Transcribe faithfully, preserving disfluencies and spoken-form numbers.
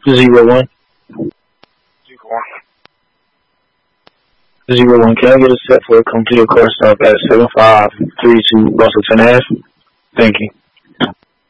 Zero one. Zero one. Zero one. Can I get a set for a complete car stop at seven five three two Russell Ave? Thank you.